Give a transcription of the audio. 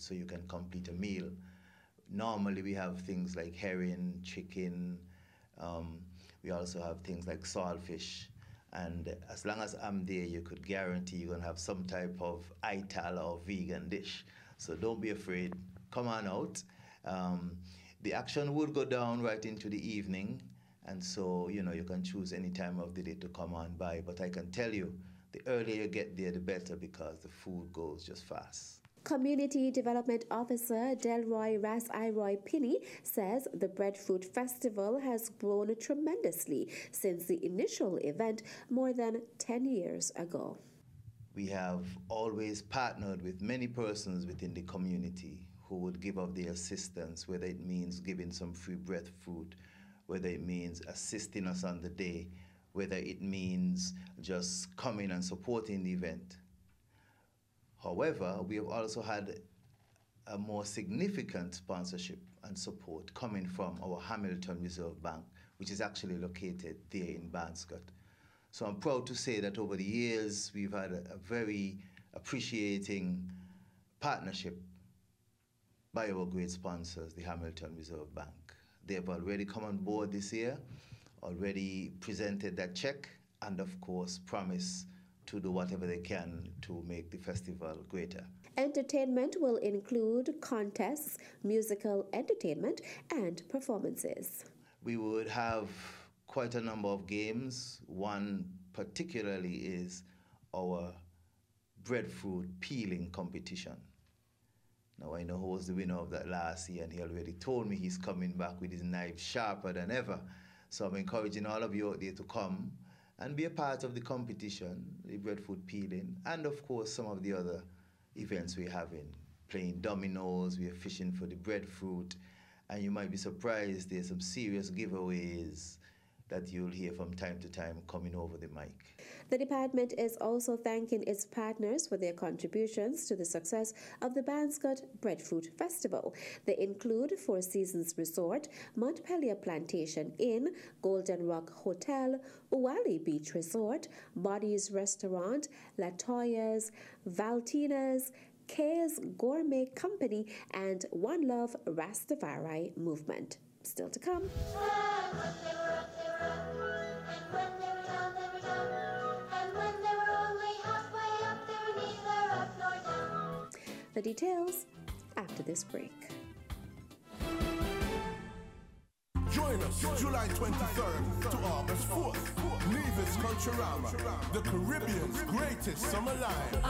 so you can complete a meal. Normally we have things like herring, chicken, we also have things like saltfish. And as long as I'm there, you could guarantee you're gonna have some type of ital or vegan dish. So don't be afraid, come on out. The action would go down right into the evening, and so you can choose any time of the day to come on by. But I can tell you, the earlier you get there, the better, because the food goes just fast. Community Development Officer Delroy Ras-Iroy Pinney says the Breadfruit Festival has grown tremendously since the initial event more than 10 years ago. We have always partnered with many persons within the community who would give up their assistance, whether it means giving some free breadfruit, whether it means assisting us on the day, whether it means just coming and supporting the event. However, we have also had a more significant sponsorship and support coming from our Hamilton Reserve Bank, which is actually located there in Banscott. So I'm proud to say that over the years, we've had a very appreciating partnership by our great sponsors, the Hamilton Reserve Bank. They have already come on board this year, already presented that check, and of course promised to do whatever they can to make the festival greater. Entertainment will include contests, musical entertainment, and performances. We would have quite a number of games. One particularly is our breadfruit peeling competition. Now I know who was the winner of that last year, and he already told me he's coming back with his knife sharper than ever. So I'm encouraging all of you out there to come and be a part of the competition, the breadfruit peeling, and of course some of the other events we're having. Playing dominoes, we're fishing for the breadfruit, and you might be surprised there's some serious giveaways that you'll hear from time to time coming over the mic. The department is also thanking its partners for their contributions to the success of the Banscott Breadfruit Festival. They include Four Seasons Resort, Montpelier Plantation Inn, Golden Rock Hotel, Uwali Beach Resort, Boddy's Restaurant, Latoya's, Valtina's, Kay's Gourmet Company, and One Love Rastafari Movement. Still to come. The details after this break. Join us July 23rd to August 4th. Nevis Culturama, the Caribbean's greatest summer live.